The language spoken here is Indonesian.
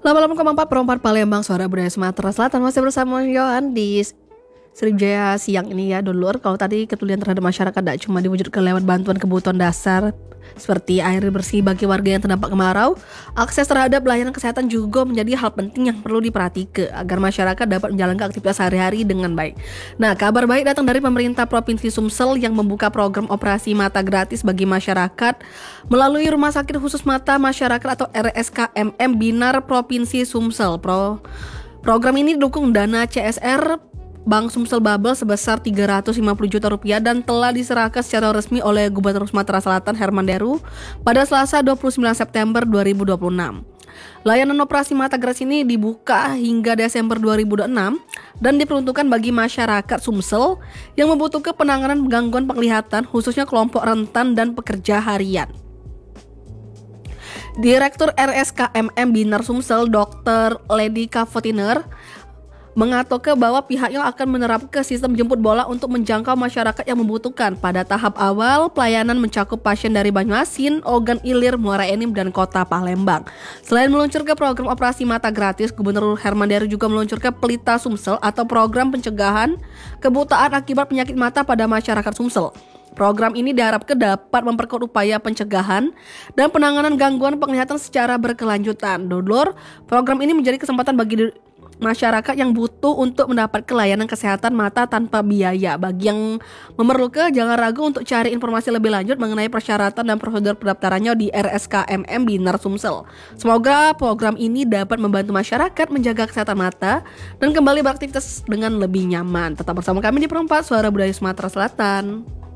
88,4 Palembang, Suara Budaya Sumatera Selatan. Masih bersama Yohan di Sriwijaya siang ini ya, dulur. Kalau tadi kepedulian terhadap masyarakat tidak cuma diwujudkan lewat bantuan kebutuhan dasar seperti air bersih bagi warga yang terdampak kemarau, akses terhadap layanan kesehatan juga menjadi hal penting yang perlu diperhatikan agar masyarakat dapat menjalankan aktivitas sehari-hari dengan baik. Nah, kabar baik datang dari pemerintah Provinsi Sumsel yang membuka program operasi mata gratis bagi masyarakat melalui Rumah Sakit Khusus Mata Masyarakat atau RSKMM Binar Provinsi Sumsel. Program ini didukung dana CSR Bank Sumsel Babel sebesar 350 juta rupiah dan telah diserahkan secara resmi oleh Gubernur Sumatera Selatan Herman Deru pada Selasa 29 September 2026. Layanan operasi mata gratis ini dibuka hingga Desember 2026 dan diperuntukkan bagi masyarakat Sumsel yang membutuhkan penanganan gangguan penglihatan, khususnya kelompok rentan dan pekerja harian. Direktur RSKMM Binar Sumsel, Dr. Lady Kavotiner, mengatakan bahwa pihaknya akan menerapkan sistem jemput bola untuk menjangkau masyarakat yang membutuhkan. Pada tahap awal, pelayanan mencakup pasien dari Banyuasin, Ogan Ilir, Muara Enim, dan Kota Palembang. Selain meluncurkan program operasi mata gratis, Gubernur Herman Deru juga meluncurkan Pelita Sumsel atau program pencegahan kebutaan akibat penyakit mata pada masyarakat Sumsel. Program ini diharapkan dapat memperkuat upaya pencegahan dan penanganan gangguan penglihatan secara berkelanjutan. Dulur, program ini menjadi kesempatan bagi masyarakat yang butuh untuk mendapat layanan kesehatan mata tanpa biaya. Bagi yang memerlukan, jangan ragu untuk cari informasi lebih lanjut mengenai persyaratan dan prosedur pendaftarannya di RSKMM Binar Sumsel. Semoga program ini dapat membantu masyarakat menjaga kesehatan mata dan kembali beraktivitas dengan lebih nyaman. Tetap bersama kami di Perempat Suara Budaya Sumatera Selatan.